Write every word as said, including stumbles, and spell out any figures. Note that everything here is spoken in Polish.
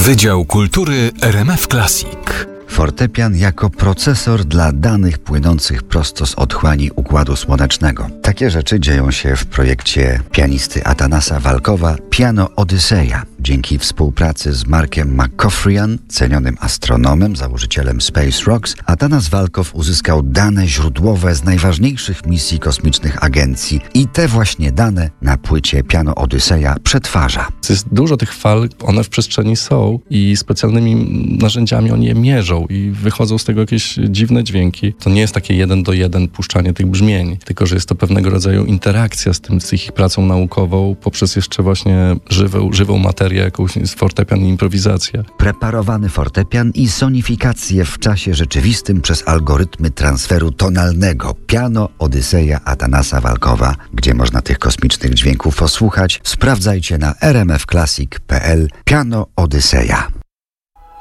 Wydział Kultury R M F Classic. Fortepian jako procesor dla danych płynących prosto z otchłani Układu Słonecznego. Takie rzeczy dzieją się w projekcie pianisty Athanasa Walkowa Piano Odyseja. Dzięki współpracy z Markiem McCaffreyan, cenionym astronomem, założycielem Space Rocks, Athanas Walkow uzyskał dane źródłowe z najważniejszych misji kosmicznych agencji i te właśnie dane na płycie Piano Odyseja przetwarza. Jest dużo tych fal, one w przestrzeni są i specjalnymi narzędziami oni je mierzą i wychodzą z tego jakieś dziwne dźwięki. To nie jest takie jeden do jeden puszczanie tych brzmień, tylko że jest to pewnego rodzaju interakcja z tym, z ich pracą naukową poprzez jeszcze właśnie żywą, żywą materię, jakąś fortepian i improwizację. Preparowany fortepian i sonifikację w czasie rzeczywistym przez algorytmy transferu tonalnego. Piano Odyseja Athanasa Walkowa. Gdzie można tych kosmicznych dźwięków posłuchać? Sprawdzajcie na r m f classic kropka p l. Piano Odyseja.